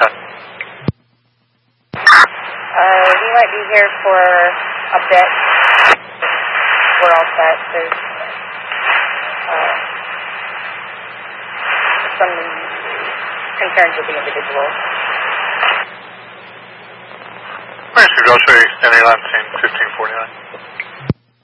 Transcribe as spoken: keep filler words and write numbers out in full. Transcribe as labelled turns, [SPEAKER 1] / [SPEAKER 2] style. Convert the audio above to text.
[SPEAKER 1] ten.
[SPEAKER 2] Uh, we might be here for a bit. We're all set. There's uh, some concerns with the individual.
[SPEAKER 1] Alright, so I'll show you standing on scene fifteen forty-nine.